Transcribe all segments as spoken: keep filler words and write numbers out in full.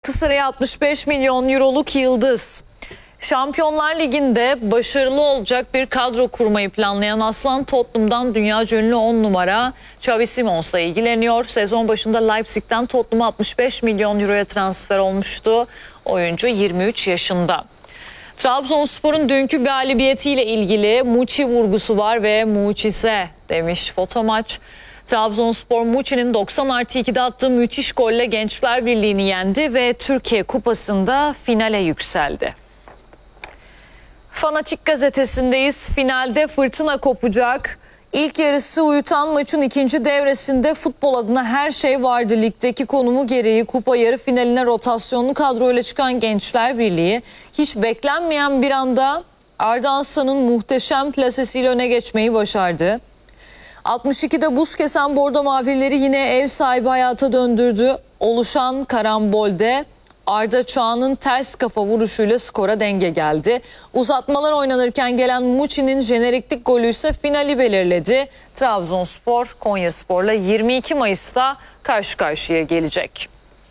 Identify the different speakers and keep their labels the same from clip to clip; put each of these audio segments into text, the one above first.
Speaker 1: Galatasaray'a altmış beş milyon euroluk yıldız. Şampiyonlar Ligi'nde başarılı olacak bir kadro kurmayı planlayan Aslan Tottenham'dan dünyaca ünlü on numara Xavi Simons'la ilgileniyor. Sezon başında Leipzig'ten Tottenham'a altmış beş milyon euroya transfer olmuştu. Oyuncu yirmi üç yaşında. Trabzonspor'un dünkü galibiyetiyle ilgili Muçi vurgusu var ve mucize demiş Fotomaç. Trabzonspor Muçi'nin doksan artı ikide attığı müthiş golle Gençler Birliği'ni yendi ve Türkiye Kupası'nda finale yükseldi. Fanatik gazetesindeyiz. Finalde fırtına kopacak. İlk yarısı uyutan maçın ikinci devresinde futbol adına her şey vardı. Ligdeki konumu gereği kupa yarı finaline rotasyonlu kadroyla çıkan Gençler Birliği hiç beklenmeyen bir anda Arda Aslan'ın muhteşem plasesiyle öne geçmeyi başardı. altmış ikide buz kesen Bordo Mavileri yine ev sahibi hayata döndürdü. Oluşan karambolde Arda Çağan'ın ters kafa vuruşuyla skora denge geldi. Uzatmalar oynanırken gelen Muçi'nin jeneriklik golü ise finali belirledi. Trabzonspor Konyaspor'la yirmi iki Mayıs'ta karşı karşıya gelecek.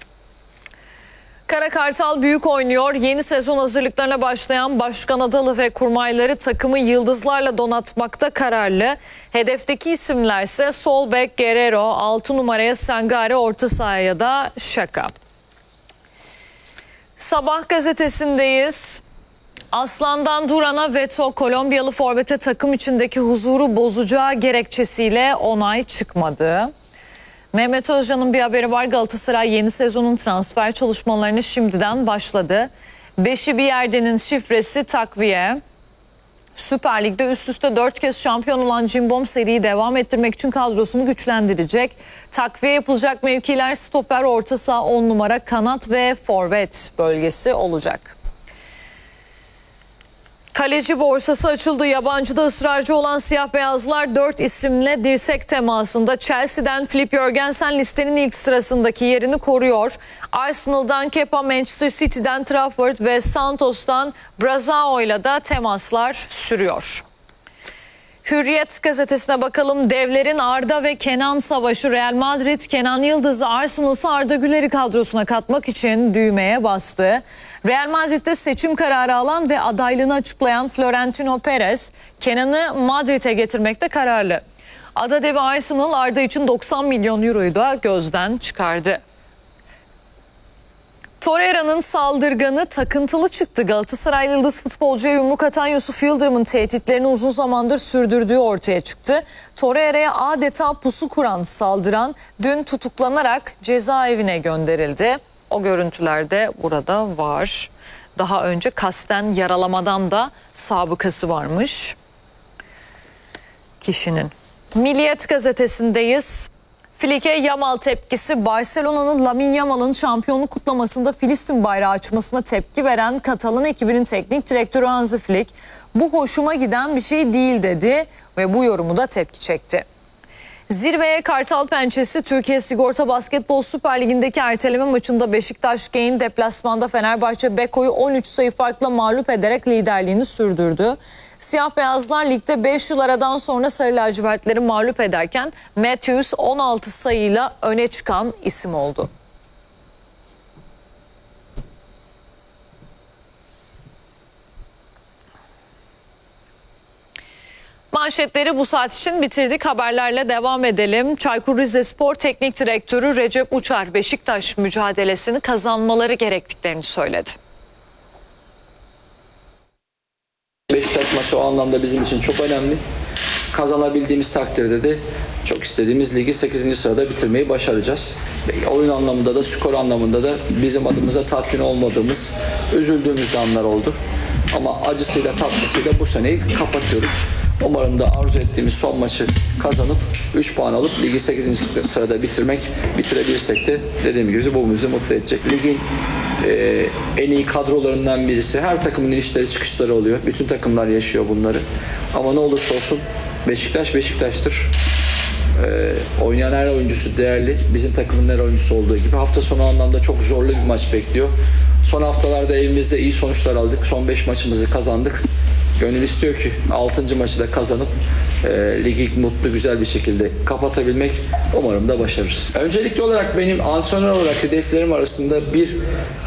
Speaker 1: Kara Kartal büyük oynuyor. Yeni sezon hazırlıklarına başlayan Başkan Adalı ve kurmayları takımı yıldızlarla donatmakta kararlı. Hedefteki isimler ise sol bek Guerrero, altı numaraya Sangare, orta sahaya da Şaka. Sabah gazetesindeyiz. Aslan'dan Duran'a veto, Kolombiyalı forvete takım içindeki huzuru bozacağı gerekçesiyle onay çıkmadı. Mehmet Özcan'ın bir haberi var. Galatasaray yeni sezonun transfer çalışmalarını şimdiden başladı. Beşi bir yerdenin şifresi takviye. Süper Lig'de üst üste dört kez şampiyon olan Cimbom seriyi devam ettirmek için kadrosunu güçlendirecek. Takviye yapılacak mevkiler stoper, orta saha, on numara, kanat ve forvet bölgesi olacak. Kaleci borsası açıldı. Yabancıda ısrarcı olan siyah beyazlar dört isimle dirsek temasında. Chelsea'den Filip Jørgensen listenin ilk sırasındaki yerini koruyor. Arsenal'dan Kepa, Manchester City'den Trafford ve Santos'tan Brazao'yla da temaslar sürüyor. Hürriyet gazetesine bakalım. Devlerin Arda ve Kenan savaşı. Real Madrid Kenan Yıldız'ı, Arsenal'sı Arda Güler'i kadrosuna katmak için düğmeye bastı. Real Madrid'de seçim kararı alan ve adaylığını açıklayan Florentino Perez, Kenan'ı Madrid'e getirmekte kararlı. Ada devi Arsenal Arda için doksan milyon euroyu da gözden çıkardı. Torreira'nın saldırganı takıntılı çıktı. Galatasaray yıldız futbolcuya yumruk atan Yusuf Yıldırım'ın tehditlerini uzun zamandır sürdürdüğü ortaya çıktı. Torreira'ya adeta pusu kuran, saldıran dün tutuklanarak cezaevine gönderildi. O görüntüler de burada var. Daha önce kasten yaralamadan da sabıkası varmış kişinin. Milliyet gazetesindeyiz. Filike Yamal tepkisi. Barcelona'nın Lamine Yamal'ın şampiyonluk kutlamasında Filistin bayrağı açmasına tepki veren Katalan ekibinin teknik direktörü Hansi Flick, bu hoşuma giden bir şey değil dedi ve bu yorumu da tepki çekti. Zirveye Kartal pençesi. Türkiye Sigorta Basketbol Süper Ligi'ndeki erteleme maçında Beşiktaş Gain deplasmanda Fenerbahçe Beko'yu on üç sayı farkla mağlup ederek liderliğini sürdürdü. Siyah beyazlar ligde beş yıl aradan sonra sarı lacivertleri mağlup ederken Matthews on altı sayıyla öne çıkan isim oldu. Manşetleri bu saat için bitirdik. Haberlerle devam edelim. Çaykur Rizespor Teknik Direktörü Recep Uçar, Beşiktaş mücadelesini kazanmaları gerektiklerini söyledi.
Speaker 2: Beşiktaş maçı o anlamda bizim için çok önemli. Kazanabildiğimiz takdirde de çok istediğimiz ligi sekizinci sırada bitirmeyi başaracağız. Oyun anlamında da skor anlamında da bizim adımıza tatmin olmadığımız, üzüldüğümüz de anlar oldu. Ama acısıyla tatlısıyla bu seneyi kapatıyoruz. Umarım da arzu ettiğimiz son maçı kazanıp üç puan alıp ligi sekizinci sırada bitirmek, bitirebilirsek de dediğim gibi bu bizi mutlu edecek. Ligin e, en iyi kadrolarından birisi. Her takımın inişleri çıkışları oluyor. Bütün takımlar yaşıyor bunları. Ama ne olursa olsun Beşiktaş Beşiktaş'tır. Ee, oynayan her oyuncusu değerli. Bizim takımın her oyuncusu olduğu gibi. Hafta sonu anlamda çok zorlu bir maç bekliyor. Son haftalarda evimizde iyi sonuçlar aldık. Son beş maçımızı kazandık. Gönül istiyor ki altıncı maçı da kazanıp e, ligi mutlu güzel bir şekilde kapatabilmek. Umarım da başarırız. Öncelikli olarak benim antrenör olarak hedeflerim arasında bir